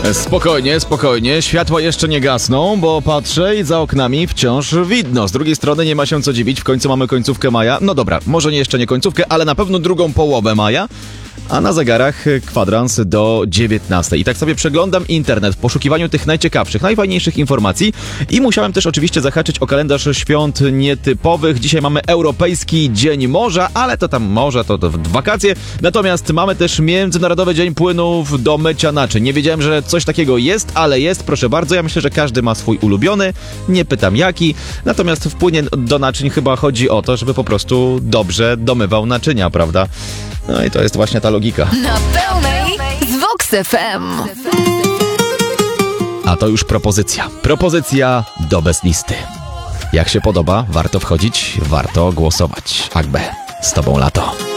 Spokojnie, spokojnie. Światła jeszcze nie gasną, bo patrzę i za oknami wciąż widno. Z drugiej strony nie ma się co dziwić, w końcu mamy końcówkę maja. No dobra, może jeszcze nie końcówkę, ale na pewno drugą połowę maja. A na zegarach kwadrans do 19. I tak sobie przeglądam internet w poszukiwaniu tych najciekawszych, najfajniejszych informacji i musiałem też oczywiście zahaczyć o kalendarz świąt nietypowych. Dzisiaj mamy Europejski Dzień Morza, ale to tam morze, to wakacje. Natomiast mamy też Międzynarodowy Dzień Płynów do mycia naczyń. Nie wiedziałem, że coś takiego jest, ale jest, proszę bardzo. Ja myślę, że każdy ma swój ulubiony. Nie pytam jaki. Natomiast w płynie do naczyń chyba chodzi o to, żeby po prostu dobrze domywał naczynia, prawda? No i to jest właśnie ta logika. Na pełnej z Vox FM. A to już propozycja. Propozycja do bezlisty. Jak się podoba, warto wchodzić, warto głosować. Agbe, z tobą lato.